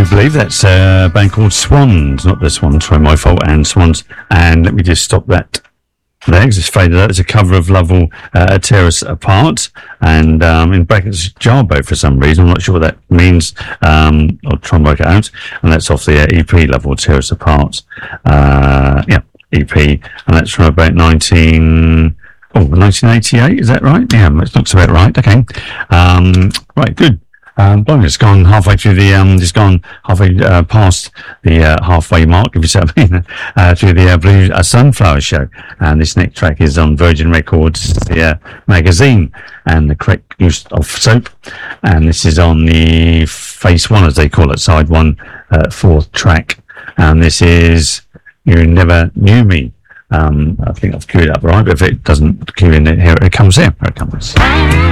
do believe that's a band called Swans, not the Swans, sorry, my fault, and Swans. And let me just stop that there, because it's faded out. It's a cover of Lovell, Tear Us Apart, and in brackets, Jarbo for some reason. I'm not sure what that means. I'll try and work it out. And that's off the EP, Lovell, Tear Us Apart. Yeah, EP, and that's from about 1988, is that right? Yeah, that looks about right. Okay. Right, good. Blimey, it's gone halfway through the, it's gone halfway past the halfway mark, if you say what I mean, through the Blue Sunflower Show. And this next track is on Virgin Records, the magazine, and the correct use of soap. And this is on the Face 1, as they call it, side 1, 4th track. And this is You Never Knew Me. I think I've queued it up right, but if it doesn't queue in, here it comes.